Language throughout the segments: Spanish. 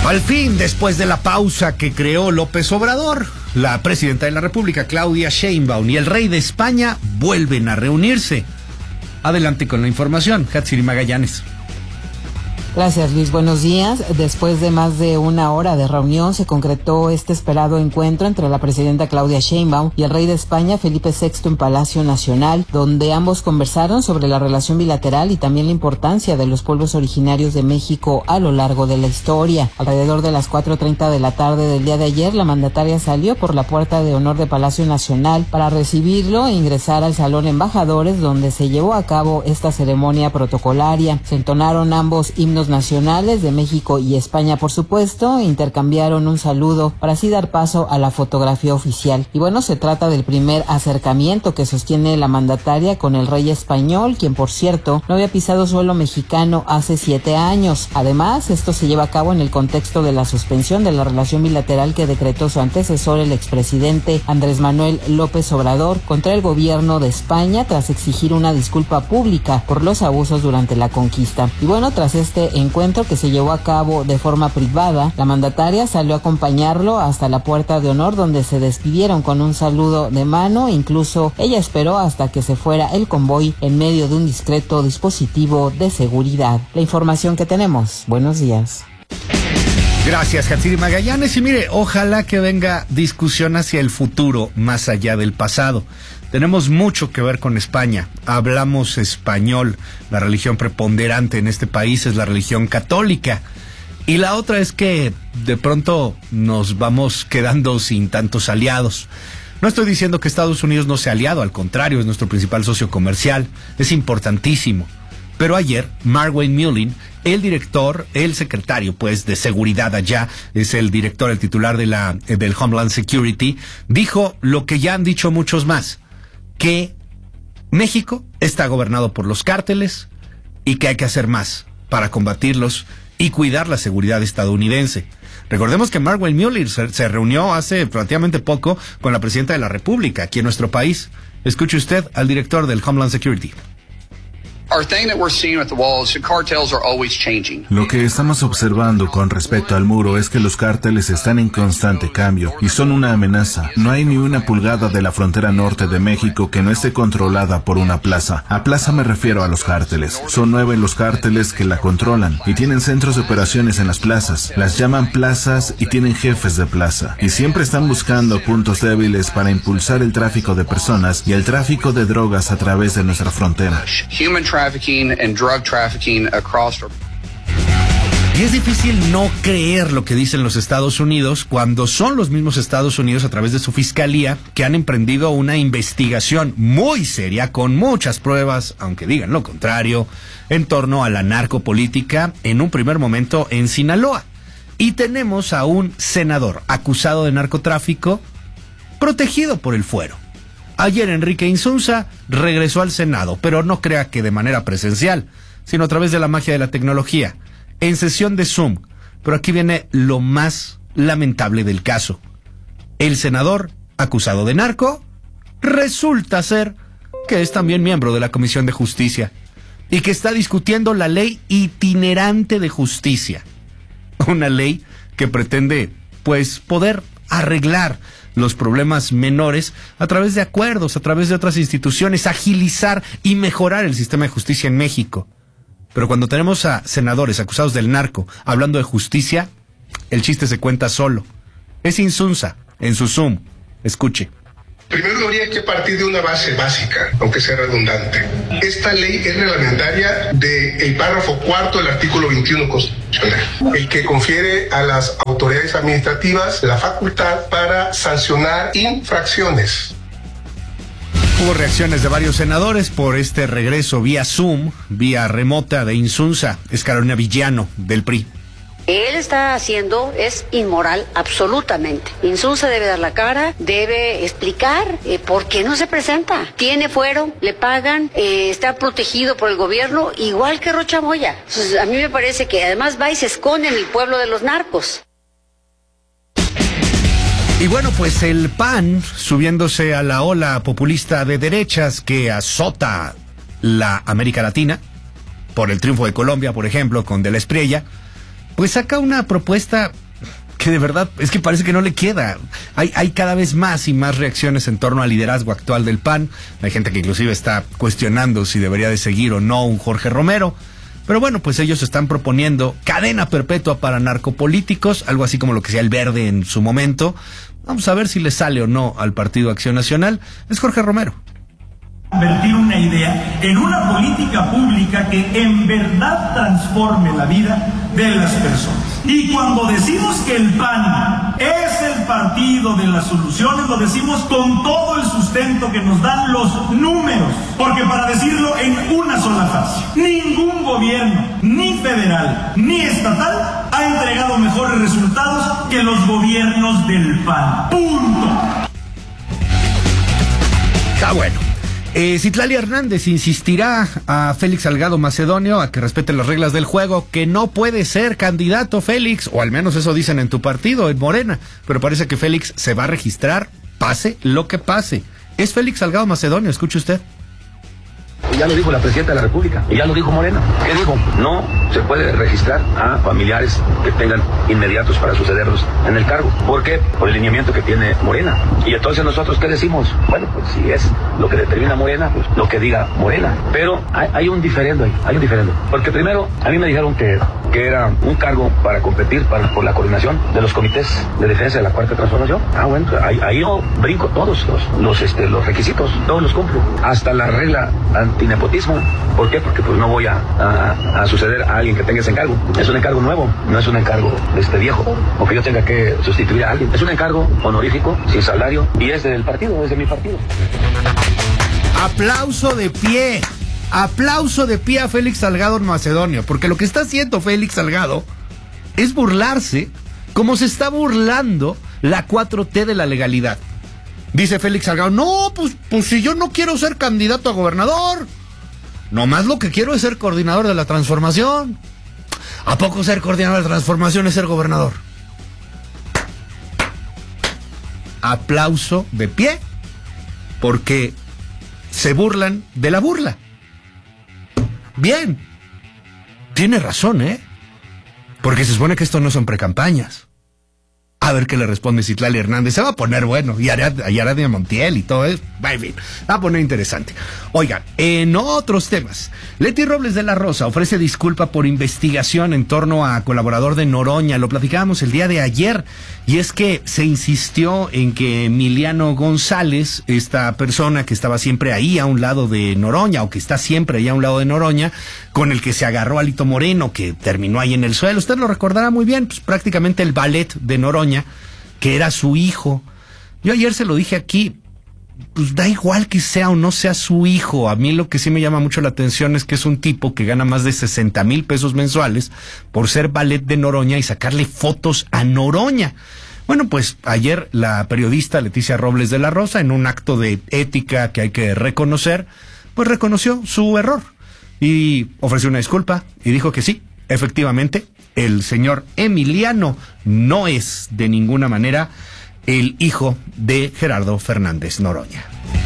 Al fin, después de la pausa que creó López Obrador, la presidenta de la República, Claudia Sheinbaum, y el rey de España vuelven a reunirse. Adelante con la información, Hatsiri Magallanes. Gracias, Luis. Buenos días. Después de más de una hora de reunión, se concretó este esperado encuentro entre la presidenta Claudia Sheinbaum y el rey de España, Felipe VI, en Palacio Nacional, donde ambos conversaron sobre la relación bilateral y también la importancia de los pueblos originarios de México a lo largo de la historia. Alrededor de las 4:30 de la tarde del día de ayer, la mandataria salió por la puerta de honor de Palacio Nacional para recibirlo e ingresar al Salón Embajadores, donde se llevó a cabo esta ceremonia protocolaria. Se entonaron ambos himnos nacionales de México y España, por supuesto, intercambiaron un saludo para así dar paso a la fotografía oficial. Y bueno, se trata del primer acercamiento que sostiene la mandataria con el rey español, quien por cierto no había pisado suelo mexicano hace 7 años. Además, esto se lleva a cabo en el contexto de la suspensión de la relación bilateral que decretó su antecesor, el expresidente Andrés Manuel López Obrador, contra el gobierno de España tras exigir una disculpa pública por los abusos durante la conquista. Y bueno, tras este encuentro que se llevó a cabo de forma privada, la mandataria salió a acompañarlo hasta la puerta de honor, donde se despidieron con un saludo de mano. Incluso ella esperó hasta que se fuera el convoy en medio de un discreto dispositivo de seguridad. La información que tenemos. Buenos días. Gracias, Hatsiri Magallanes. Y mire, ojalá que venga discusión hacia el futuro, más allá del pasado. Tenemos mucho que ver con España. Hablamos español. La religión preponderante en este país es la religión católica. Y la otra es que de pronto nos vamos quedando sin tantos aliados. No estoy diciendo que Estados Unidos no sea aliado, al contrario, es nuestro principal socio comercial. Es importantísimo. Pero ayer, Mark Wayne-Mullin, el secretario, de seguridad allá, es el director, el titular del Homeland Security, dijo lo que ya han dicho muchos más, que México está gobernado por los cárteles y que hay que hacer más para combatirlos y cuidar la seguridad estadounidense. Recordemos que Mark Wayne-Mullin se reunió hace relativamente poco con la presidenta de la República aquí en nuestro país. Escuche usted al director del Homeland Security. Lo que estamos observando con respecto al muro es que los cárteles están en constante cambio y son una amenaza. No hay ni una pulgada de la frontera norte de México que no esté controlada por una plaza. A plaza me refiero a los cárteles. Son 9 los cárteles que la controlan y tienen centros de operaciones en las plazas. Las llaman plazas y tienen jefes de plaza. Y siempre están buscando puntos débiles para impulsar el tráfico de personas y el tráfico de drogas a través de nuestra frontera. Y es difícil no creer lo que dicen los Estados Unidos cuando son los mismos Estados Unidos, a través de su fiscalía, que han emprendido una investigación muy seria, con muchas pruebas, aunque digan lo contrario, en torno a la narcopolítica, en un primer momento en Sinaloa. Y tenemos a un senador acusado de narcotráfico, protegido por el fuero. Ayer Enrique Insunza regresó al Senado, pero no crea que de manera presencial, sino a través de la magia de la tecnología, en sesión de Zoom. Pero aquí viene lo más lamentable del caso. El senador acusado de narco resulta ser que es también miembro de la Comisión de Justicia y que está discutiendo la ley itinerante de justicia. Una ley que pretende, poder arreglar los problemas menores a través de acuerdos, a través de otras instituciones, agilizar y mejorar el sistema de justicia en México. Pero cuando tenemos a senadores acusados del narco hablando de justicia, el chiste se cuenta solo. Es Insunza, en su Zoom. Escuche. Primero habría que partir de una base básica, aunque sea redundante. Esta ley es reglamentaria del párrafo 4 del artículo 21 constitucional, el que confiere a las autoridades administrativas la facultad para sancionar infracciones. Hubo reacciones de varios senadores por este regreso vía Zoom, vía remota de Insunza. Es Carolina Villano, del PRI. Él está haciendo es inmoral absolutamente. Insunza debe dar la cara, debe explicar por qué no se presenta. Tiene fuero, le pagan, está protegido por el gobierno, igual que Rocha Moya. Entonces, a mí me parece que además va y se esconde en el pueblo de los narcos. Y bueno, el PAN, subiéndose a la ola populista de derechas que azota la América Latina, por el triunfo de Colombia, por ejemplo, con De la Espriella, pues saca una propuesta que de verdad es que parece que no le queda. Hay cada vez más y más reacciones en torno al liderazgo actual del PAN. Hay gente que inclusive está cuestionando si debería de seguir o no un Jorge Romero. Pero bueno, pues ellos están proponiendo cadena perpetua para narcopolíticos, algo así como lo que sea el Verde en su momento. Vamos a ver si le sale o no al Partido Acción Nacional. Es Jorge Romero. Convertir una idea en una política pública que en verdad transforme la vida de las personas. Y cuando decimos que el PAN es el partido de las soluciones, lo decimos con todo el sustento que nos dan los números. Porque para decirlo en una sola frase, ningún gobierno, ni federal, ni estatal, ha entregado mejores resultados que los gobiernos del PAN. ¡Punto! Está bueno. Citlali Hernández insistirá a Félix Salgado Macedonio a que respete las reglas del juego, que no puede ser candidato Félix, o al menos eso dicen en tu partido, en Morena, pero parece que Félix se va a registrar, pase lo que pase. Es Félix Salgado Macedonio, escuche usted. Ya lo dijo la presidenta de la República, y ya lo dijo Morena. ¿Qué dijo? No se puede registrar a familiares que tengan inmediatos para sucederlos en el cargo. ¿Por qué? Por el lineamiento que tiene Morena. Y entonces nosotros, ¿qué decimos? Bueno, pues si es lo que determina Morena, pues lo que diga Morena. Pero hay un diferendo ahí, hay un diferendo. Porque primero, a mí me dijeron que era un cargo para competir por la coordinación de los comités de defensa de la Cuarta Transformación. Bueno, ahí yo brinco todos los requisitos, todos los cumplo. Hasta la regla antinepotismo. ¿Por qué? Porque pues no voy a suceder a alguien que tenga ese encargo. Es un encargo nuevo, no es un encargo viejo, o que yo tenga que sustituir a alguien. Es un encargo honorífico, sin salario, y es del partido, es de mi partido. Aplauso de pie. Aplauso de pie a Félix Salgado Macedonio, porque lo que está haciendo Félix Salgado es burlarse como se está burlando la 4T de la legalidad. Dice Félix Salgado, no, pues si yo no quiero ser candidato a gobernador, nomás lo que quiero es ser coordinador de la transformación. ¿A poco ser coordinador de la transformación es ser gobernador? Aplauso de pie, porque se burlan de la burla. Bien, tiene razón, porque se supone que esto no son precampañas. A ver qué le responde Citlali Hernández. Se va a poner bueno. Y Ariadna Montiel y todo eso. En fin, va a poner interesante. Oigan, en otros temas, Leti Robles de la Rosa ofrece disculpa por investigación en torno a colaborador de Noroña. Lo platicábamos el día de ayer. Y es que se insistió en que Emiliano González, esta persona que estaba siempre ahí a un lado de Noroña, o que está siempre ahí a un lado de Noroña, con el que se agarró Alito Moreno, que terminó ahí en el suelo. Usted lo recordará muy bien, pues prácticamente el ballet de Noroña, que era su hijo. Yo ayer se lo dije aquí, pues da igual que sea o no sea su hijo. A mí lo que sí me llama mucho la atención es que es un tipo que gana más de 60,000 pesos mensuales por ser ballet de Noroña y sacarle fotos a Noroña. Bueno, pues ayer la periodista Leticia Robles de la Rosa, en un acto de ética que hay que reconocer, pues reconoció su error y ofreció una disculpa y dijo que sí, efectivamente, el señor Emiliano no es de ninguna manera el hijo de Gerardo Fernández Noroña.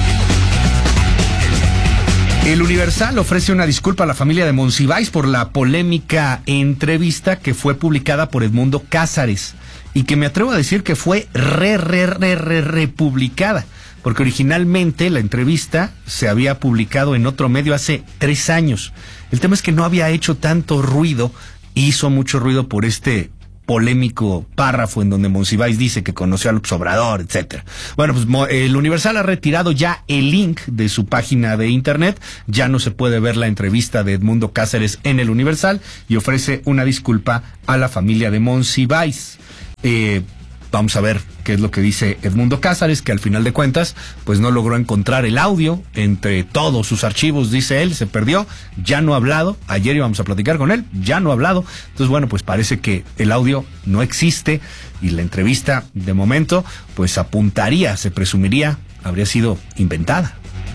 El Universal ofrece una disculpa a la familia de Monsiváis por la polémica entrevista que fue publicada por Edmundo Cázares y que me atrevo a decir que fue republicada, porque originalmente la entrevista se había publicado en otro medio hace 3 años. El tema es que no había hecho tanto ruido, hizo mucho ruido por este polémico párrafo en donde Monsiváis dice que conoció a López Obrador, etcétera. Bueno, pues el Universal ha retirado ya el link de su página de internet, ya no se puede ver la entrevista de Edmundo Cázares en el Universal y ofrece una disculpa a la familia de Monsiváis. Vamos a ver qué es lo que dice Edmundo Cázares, que al final de cuentas, pues no logró encontrar el audio entre todos sus archivos, dice él, se perdió, ya no ha hablado, ayer íbamos a platicar con él, ya no ha hablado, entonces bueno, pues parece que el audio no existe y la entrevista, de momento, pues apuntaría, se presumiría, habría sido inventada.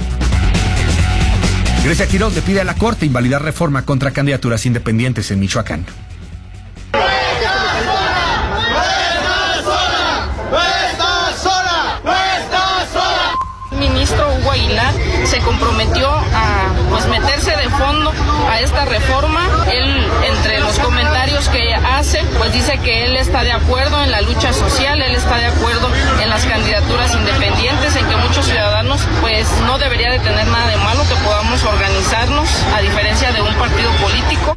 Grecia Quiroz le pide a la Corte invalidar reforma contra candidaturas independientes en Michoacán. Hugo Aguilar se comprometió a meterse de fondo a esta reforma. Él, entre los comentarios que hace, pues dice que él está de acuerdo en la lucha social, él está de acuerdo en las candidaturas independientes, en que muchos ciudadanos pues no debería de tener nada de malo que podamos organizarnos a diferencia de un partido político.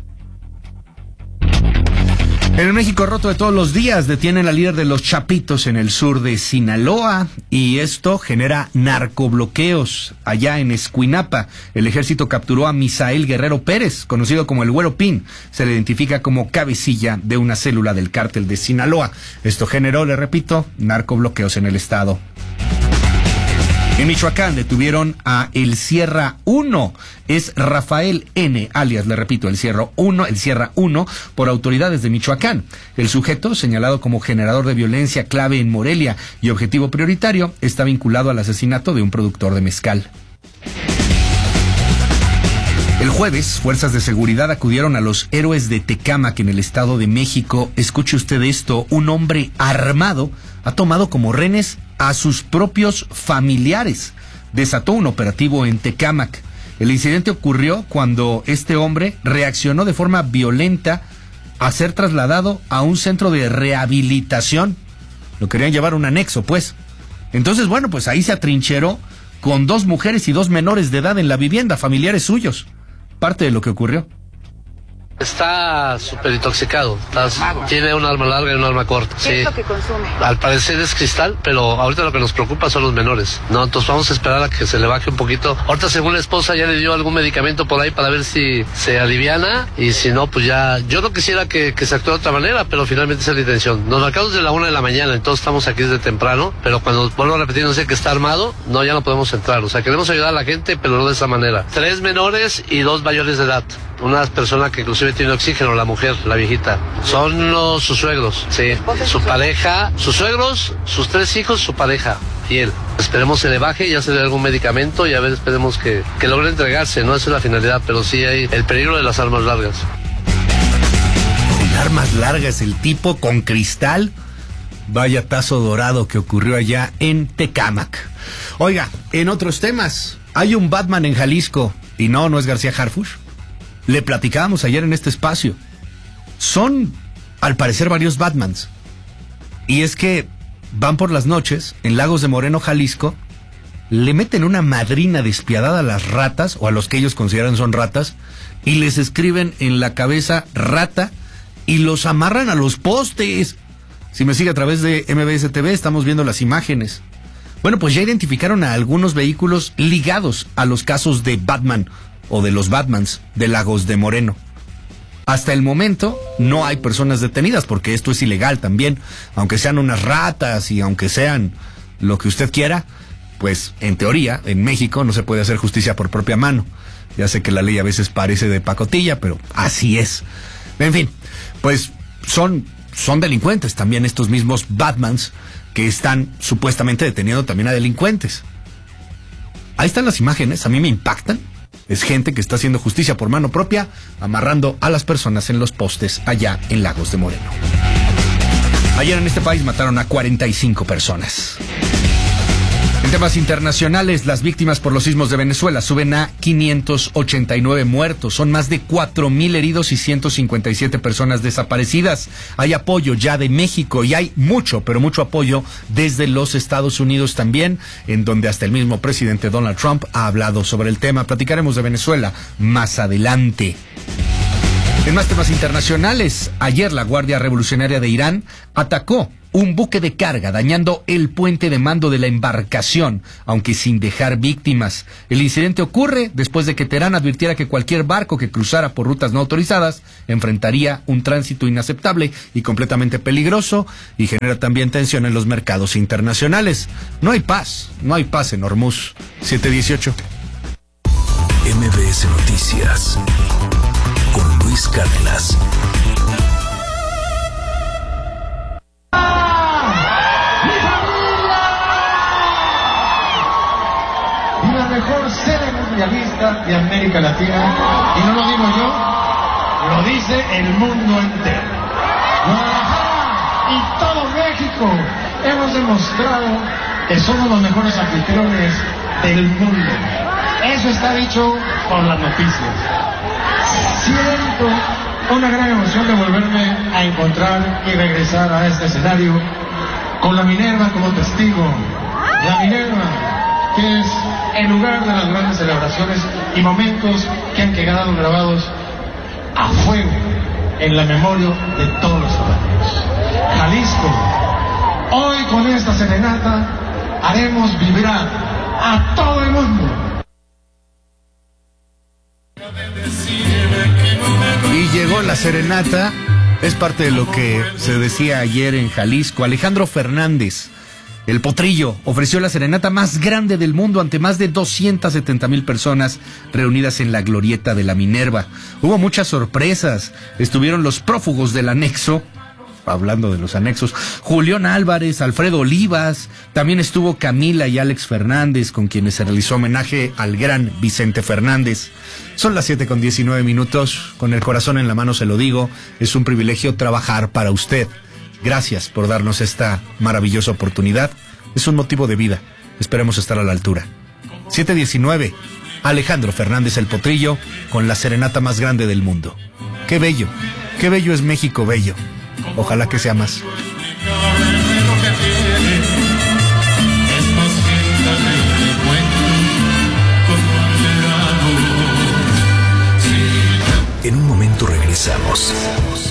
En el México roto de todos los días detienen al líder de los Chapitos en el sur de Sinaloa y esto genera narcobloqueos allá en Escuinapa. El ejército capturó a Misael Guerrero Pérez, conocido como el Güero Pin. Se le identifica como cabecilla de una célula del cártel de Sinaloa. Esto generó, le repito, narcobloqueos en el estado. En Michoacán detuvieron a El Sierra 1, es Rafael N., alias, le repito, El Sierra 1, por autoridades de Michoacán. El sujeto, señalado como generador de violencia clave en Morelia y objetivo prioritario, está vinculado al asesinato de un productor de mezcal. El jueves, fuerzas de seguridad acudieron a los Héroes de Tecámac en el Estado de México. Escuche usted esto, un hombre armado ha tomado como rehenes a sus propios familiares. Desató un operativo en Tecámac. El incidente ocurrió cuando este hombre reaccionó de forma violenta a ser trasladado a un centro de rehabilitación. Lo querían llevar a un anexo, pues. Entonces, bueno, pues ahí se atrincheró con 2 mujeres y 2 menores de edad en la vivienda, familiares suyos. Parte de lo que ocurrió. Está súper intoxicado. Tiene un arma larga y un arma corta. ¿Qué es lo que consume? Al parecer es cristal, pero ahorita lo que nos preocupa son los menores. No, entonces vamos a esperar a que se le baje un poquito. Ahorita, según la esposa, ya le dio algún medicamento por ahí para ver si se aliviana, y si no, pues ya. Yo no quisiera que se actúe de otra manera, pero finalmente esa es la intención. Nos marcamos de la 1 de la mañana, entonces estamos aquí desde temprano, pero cuando vuelvo a repetir, no sé que está armado, no, ya no podemos entrar. O sea, queremos ayudar a la gente, pero no de esa manera. 3 menores y 2 mayores de edad. Una persona que inclusive tiene oxígeno, la mujer, la viejita. Son sus suegros, sí. Su pareja, sus suegros, sus 3 hijos, su pareja y él. Esperemos se le baje, ya se le dé algún medicamento y a ver, esperemos que logre entregarse, ¿no? Esa es la finalidad, pero sí hay el peligro de las armas largas. Con armas largas, el tipo con cristal. Vaya tazo dorado que ocurrió allá en Tecámac. Oiga, en otros temas, hay un Batman en Jalisco y no es García Harfuch. Le platicábamos ayer en este espacio. Son, al parecer, varios Batmans. Y es que van por las noches en Lagos de Moreno, Jalisco, le meten una madrina despiadada a las ratas, o a los que ellos consideran son ratas, y les escriben en la cabeza rata y los amarran a los postes. Si me sigue a través de MBS TV, estamos viendo las imágenes. Bueno, pues ya identificaron a algunos vehículos ligados a los casos de Batman, o de los Batmans de Lagos de Moreno. Hasta el momento no hay personas detenidas, porque esto es ilegal también. Aunque sean unas ratas y aunque sean lo que usted quiera, pues en teoría en México no se puede hacer justicia por propia mano. Ya sé que la ley a veces parece de pacotilla, pero así es. En fin, pues son delincuentes también estos mismos Batmans que están supuestamente deteniendo también a delincuentes. Ahí están las imágenes, a mí me impactan. Es gente que está haciendo justicia por mano propia, amarrando a las personas en los postes allá en Lagos de Moreno. Ayer en este país mataron a 45 personas. En temas internacionales, las víctimas por los sismos de Venezuela suben a 589 muertos. Son más de 4,000 heridos y 157 personas desaparecidas. Hay apoyo ya de México y hay mucho, pero mucho apoyo desde los Estados Unidos también, en donde hasta el mismo presidente Donald Trump ha hablado sobre el tema. Platicaremos de Venezuela más adelante. En más temas internacionales, ayer la Guardia Revolucionaria de Irán atacó un buque de carga, dañando el puente de mando de la embarcación, aunque sin dejar víctimas. El incidente ocurre después de que Teherán advirtiera que cualquier barco que cruzara por rutas no autorizadas enfrentaría un tránsito inaceptable y completamente peligroso, y genera también tensión en los mercados internacionales. No hay paz en Hormuz. 7:18. MBS Noticias con Luis Cárdenas. La mejor sede mundialista de América Latina, y no lo digo yo, lo dice el mundo entero. Guadalajara y todo México hemos demostrado que somos los mejores anfitriones del mundo. Eso está dicho por las noticias. Siento una gran emoción de volverme a encontrar y regresar a este escenario con la Minerva como testigo. La Minerva, que es el lugar de las grandes celebraciones y momentos que han quedado grabados a fuego en la memoria de todos los ciudadanos. Jalisco, hoy con esta serenata haremos vibrar a todo el mundo. Y llegó la serenata, es parte de lo que se decía ayer en Jalisco. Alejandro Fernández, el Potrillo, ofreció la serenata más grande del mundo ante más de 270,000 personas reunidas en la glorieta de la Minerva. Hubo muchas sorpresas, estuvieron los prófugos del anexo, hablando de los anexos, Julián Álvarez, Alfredo Olivas, también estuvo Camila y Alex Fernández, con quienes se realizó homenaje al gran Vicente Fernández. Son las 7:19, con el corazón en la mano se lo digo, es un privilegio trabajar para usted. Gracias por darnos esta maravillosa oportunidad, es un motivo de vida, esperemos estar a la altura. 7:19, Alejandro Fernández el Potrillo, con la serenata más grande del mundo. Qué bello es México bello. Ojalá que sea más. En un momento regresamos.